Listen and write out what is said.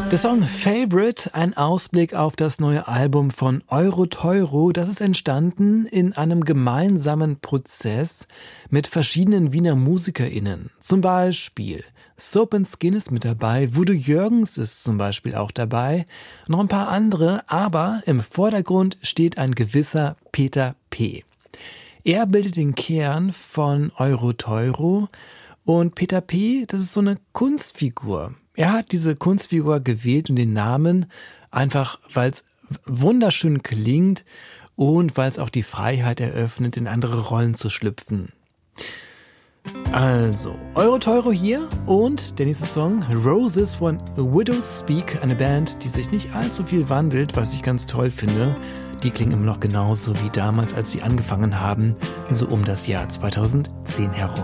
Der Song Favorite, ein Ausblick auf das neue Album von Euro-Teuro. Das ist entstanden in einem gemeinsamen Prozess mit verschiedenen Wiener MusikerInnen. Zum Beispiel Soap & Skin ist mit dabei, Voodoo Jürgens ist zum Beispiel auch dabei, noch ein paar andere, aber im Vordergrund steht ein gewisser Peter P. Er bildet den Kern von Euro-Teuro und Peter P., das ist so eine Kunstfigur. Er hat diese Kunstfigur gewählt und den Namen einfach, weil es wunderschön klingt und weil es auch die Freiheit eröffnet, in andere Rollen zu schlüpfen. Also, Euro-Teuro hier und der nächste Song, Roses von Widows Speak, eine Band, die sich nicht allzu viel wandelt, was ich ganz toll finde. Die klingen immer noch genauso wie damals, als sie angefangen haben, so um das Jahr 2010 herum.